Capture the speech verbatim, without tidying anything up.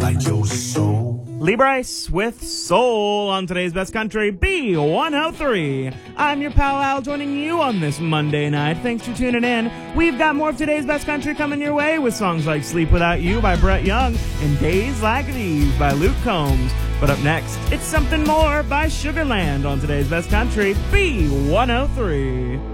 like your soul. Lee Bryce with Soul on today's Best Country B one oh three. I'm your pal Al, joining you on this Monday night. Thanks for tuning in. We've got more of today's Best Country coming your way with songs like Sleep Without You by Brett Young and Days Like These by Luke Combs. But up next, it's Something More by Sugarland on today's Best Country B one oh three.